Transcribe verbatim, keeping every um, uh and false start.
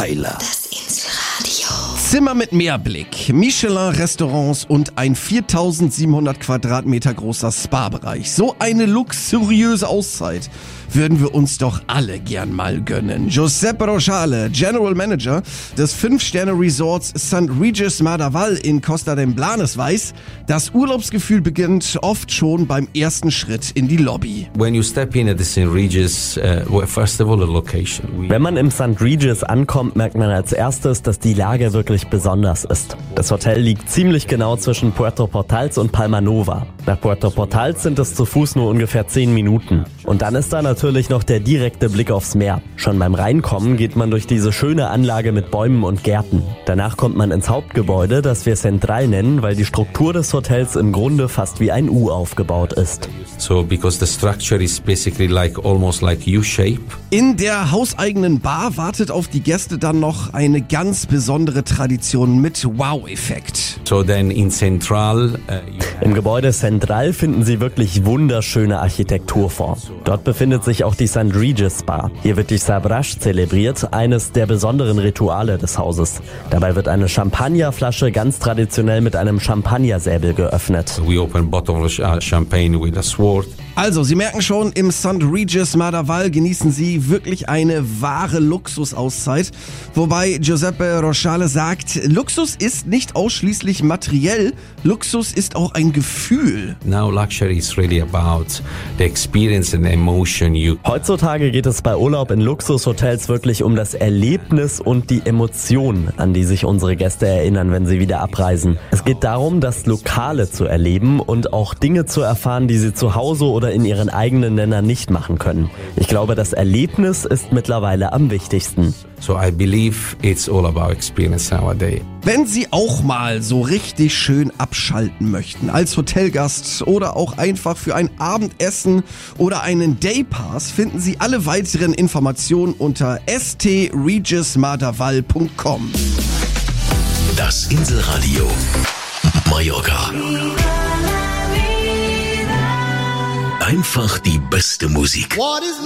Weiler. Das Inselradio. Zimmer mit Meerblick, Michelin-Restaurants und ein viertausendsiebenhundert Quadratmeter großer Spa-Bereich. So eine luxuriöse Auszeit würden wir uns doch alle gern mal gönnen. Giuseppe Rochale, General Manager des fünf-Sterne-Resorts Sankt Regis Mardaval in Costa de Blanes, weiß, das Urlaubsgefühl beginnt oft schon beim ersten Schritt in die Lobby. When you step in at the Saint Regis, uh, well, first of all, the location. We Wenn man im Sankt Regis ankommt, merkt man als erstes, dass die Lage wirklich besonders ist. Das Hotel liegt ziemlich genau zwischen Puerto Portals und Palma Nova. Nach Puerto Portals sind es zu Fuß nur ungefähr zehn Minuten. Und dann ist da natürlich noch der direkte Blick aufs Meer. Schon beim Reinkommen geht man durch diese schöne Anlage mit Bäumen und Gärten. Danach kommt man ins Hauptgebäude, das wir Central nennen, weil die Struktur des Hotels im Grunde fast wie ein U aufgebaut ist. So, because the structure is basically like almost like U-shape. In der hauseigenen Bar wartet auf die Gäste dann noch eine ganz besondere Tradition mit Wow-Effekt. So then in Central, uh, you Im Gebäude Central finden Sie wirklich wunderschöne Architektur vor. Dort befindet sich auch die Sankt Regis Bar. Hier wird die Sabrash zelebriert, eines der besonderen Rituale des Hauses. Dabei wird eine Champagnerflasche ganz traditionell mit einem Champagnersäbel geöffnet. we open bottle of uh, champagne with a sword. Also, Sie merken schon, im Sankt Regis Mardaval genießen Sie wirklich eine wahre Luxusauszeit. Wobei Giuseppe Rochale sagt, Luxus ist nicht ausschließlich materiell, Luxus ist auch ein Gefühl. Now luxury is really about the experience and the emotion you. Heutzutage geht es bei Urlaub in Luxushotels wirklich um das Erlebnis und die Emotion, an die sich unsere Gäste erinnern, wenn sie wieder abreisen. Es geht darum, das Lokale zu erleben und auch Dinge zu erfahren, die sie zu Hause oder in ihren eigenen Ländern nicht machen können. Ich glaube, das Erlebnis ist mittlerweile am wichtigsten. So I believe it's all about experience nowadays. Wenn Sie auch mal so richtig schön abschalten möchten, als Hotelgast oder auch einfach für ein Abendessen oder einen Daypass, finden Sie alle weiteren Informationen unter s t regis mardaval punkt com. Das Inselradio Mallorca. Einfach die beste Musik.